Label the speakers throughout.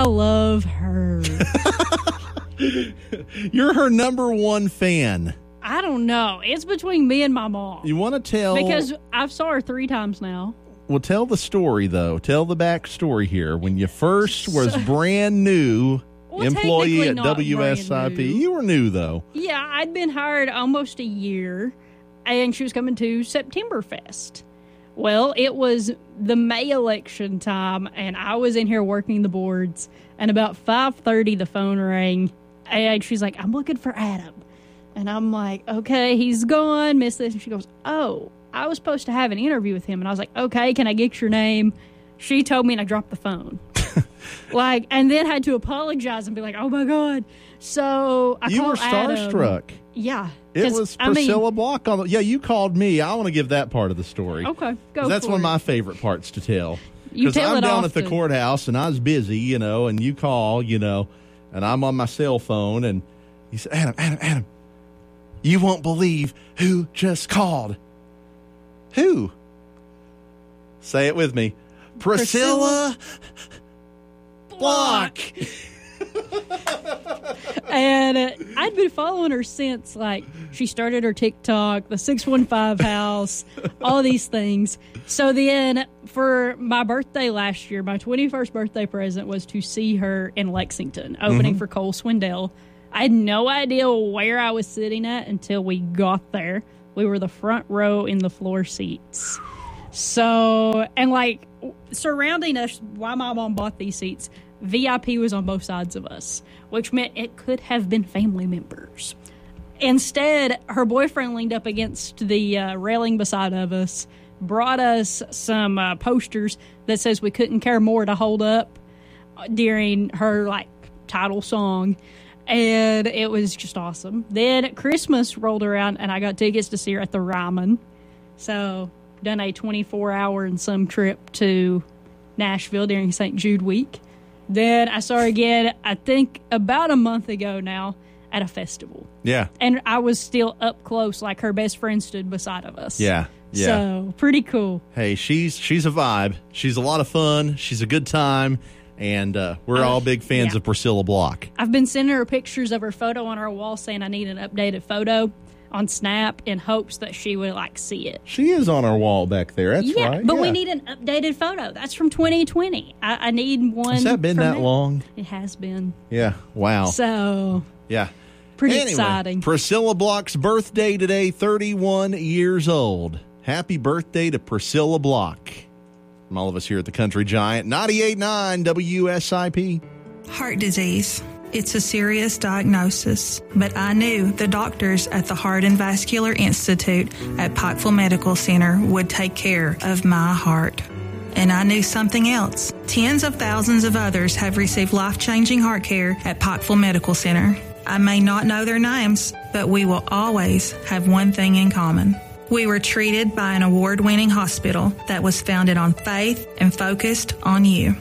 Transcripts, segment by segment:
Speaker 1: love her.
Speaker 2: You're her number one fan.
Speaker 1: I don't know. It's between me and my mom.
Speaker 2: You want to tell...
Speaker 1: Because I've saw her 3 times now.
Speaker 2: Well, tell the story, though. Tell the backstory here. When you first was brand new employee at WSIP. You were new, though.
Speaker 1: Yeah, I'd been hired almost a year, and she was coming to Septemberfest. Well, it was the May election time, and I was in here working the boards, and about 5:30 the phone rang, and she's like, I'm looking for Adam. And I'm like, okay, he's gone, missed this. And she goes, oh, I was supposed to have an interview with him. And I was like, okay, can I get your name? She told me, and I dropped the phone. And then had to apologize and be like, oh, my God. So I
Speaker 2: called Adam. You were starstruck.
Speaker 1: Yeah.
Speaker 2: It was Priscilla Block. You called me. I want to give that part of the story.
Speaker 1: Okay, go
Speaker 2: That's one of my favorite parts to tell.
Speaker 1: You tell it
Speaker 2: I'm down
Speaker 1: often.
Speaker 2: at the courthouse, and I was busy, and you call, and I'm on my cell phone, and you say, Adam, you won't believe who just called. Who? Say it with me. Priscilla Block.
Speaker 1: And I'd been following her since, she started her TikTok, the 615 house, all these things. So then for my birthday last year, my 21st birthday present was to see her in Lexington, opening for Cole Swindell. I had no idea where I was sitting at until we got there. We were the front row in the floor seats. So, and surrounding us, while my mom bought these seats, VIP was on both sides of us, which meant it could have been family members. Instead, her boyfriend leaned up against the railing beside of us, brought us some posters that says we couldn't care more to hold up during her, title song. And it was just awesome. Then Christmas rolled around, and I got tickets to see her at the Ryman. So, done a 24-hour and some trip to Nashville during St. Jude week. Then I saw her again, I think, about a month ago now at a festival.
Speaker 2: Yeah.
Speaker 1: And I was still up close, her best friend stood beside of us.
Speaker 2: Yeah. Yeah.
Speaker 1: So, pretty cool.
Speaker 2: Hey, she's a vibe. She's a lot of fun. She's a good time. And we're all big fans of Priscilla Block.
Speaker 1: I've been sending her pictures of her photo on our wall saying I need an updated photo on Snap in hopes that she would see it.
Speaker 2: She is on our wall back there. That's right.
Speaker 1: But we need an updated photo. That's from 2020. I need one.
Speaker 2: Has that been that long?
Speaker 1: It has been.
Speaker 2: Yeah. Wow.
Speaker 1: So.
Speaker 2: Yeah.
Speaker 1: Pretty exciting.
Speaker 2: Priscilla Block's birthday today, 31 years old. Happy birthday to Priscilla Block. From all of us here at the Country Giant, 98.9 WSIP.
Speaker 3: Heart disease. It's a serious diagnosis, but I knew the doctors at the Heart and Vascular Institute at Pikeville Medical Center would take care of my heart. And I knew something else. Tens of thousands of others have received life-changing heart care at Pikeville Medical Center. I may not know their names, but we will always have one thing in common. We were treated by an award-winning hospital that was founded on faith and focused on you.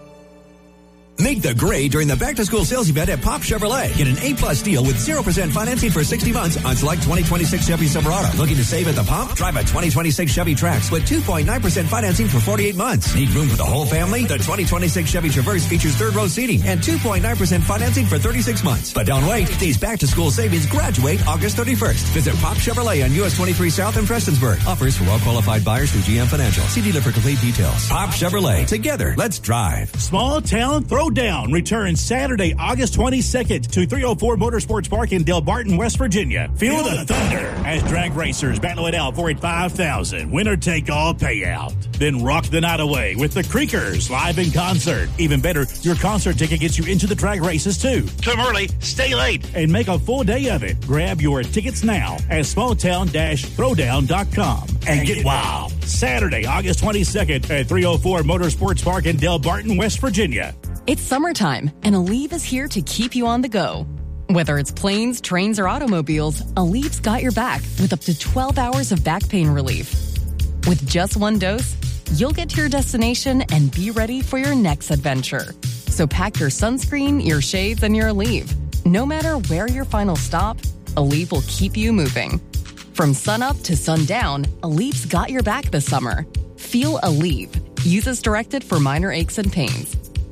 Speaker 4: Make the grade during the back-to-school sales event at Pop Chevrolet. Get an A-plus deal with 0% financing for 60 months on select 2026 Chevy Silverado. Looking to save at the pump? Drive a 2026 Chevy Trax with 2.9% financing for 48 months. Need room for the whole family? The 2026 Chevy Traverse features third-row seating and 2.9% financing for 36 months. But don't wait. These back-to-school savings graduate August 31st. Visit Pop Chevrolet on US 23 South in Prestonsburg. Offers for well-qualified buyers through GM Financial. See dealer for complete details. Pop Chevrolet. Together, let's drive.
Speaker 5: Small Town Throwdown returns Saturday, August 22nd to 304 Motorsports Park in Del Barton, West Virginia. Feel the thunder as drag racers battle it out for a $5,000 winner-take-all payout. Then rock the night away with the Creekers live in concert. Even better, your concert ticket gets you into the drag races too. Come early, stay late, and make a full day of it. Grab your tickets now at smalltown-throwdown.com and get wild. Saturday, August 22nd at 304 Motorsports Park in Del Barton, West Virginia.
Speaker 6: It's summertime, and Aleve is here to keep you on the go. Whether it's planes, trains, or automobiles, Aleve's got your back with up to 12 hours of back pain relief. With just one dose, you'll get to your destination and be ready for your next adventure. So pack your sunscreen, your shades, and your Aleve. No matter where your final stop, Aleve will keep you moving. From sunup to sundown, Aleve's got your back this summer. Feel Aleve. Use as directed for minor aches and pains.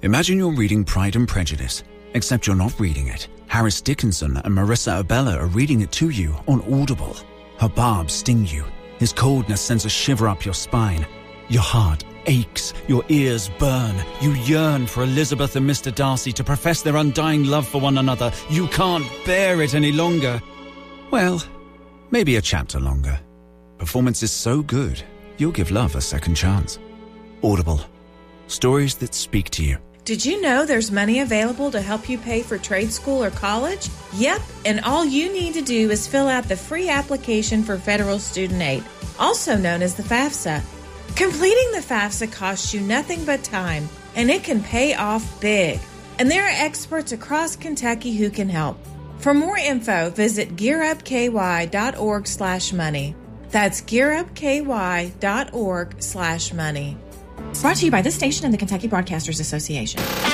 Speaker 7: Imagine you're reading Pride and Prejudice, except you're not reading it. Harris Dickinson and Marissa Abella are reading it to you on Audible. Her barbs sting you. His coldness sends a shiver up your spine. Your heart aches. Your ears burn. You yearn for Elizabeth and Mr. Darcy to profess their undying love for one another. You can't bear it any longer. Well, maybe a chapter longer. Performance is so good, you'll give love a second chance. Audible. Stories that speak to you.
Speaker 8: Did you know there's money available to help you pay for trade school or college? Yep, and all you need to do is fill out the free application for federal student aid, also known as the FAFSA. Completing the FAFSA costs you nothing but time, and it can pay off big. And there are experts across Kentucky who can help. For more info, visit gearupky.org/money. That's gearupky.org/money. Brought to you by this station and the Kentucky Broadcasters Association.